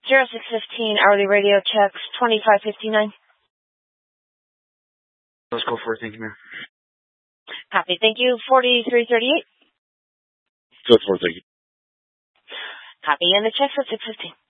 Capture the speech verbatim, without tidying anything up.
zero six fifteen, hourly radio checks, twenty-five fifty-nine. Let's go for it. Thank you, ma'am. Copy. Thank you. forty-three thirty-eight. Good for it. Thank you. Copy. And the checks at six fifteen.